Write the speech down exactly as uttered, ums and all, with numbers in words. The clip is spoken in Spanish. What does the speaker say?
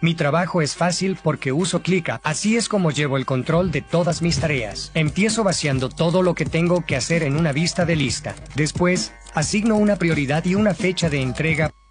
Mi trabajo es fácil porque uso ClickUp. Así es como llevo el control de todas mis tareas. Empiezo vaciando todo lo que tengo que hacer en una vista de lista. Después, asigno una prioridad y una fecha de entrega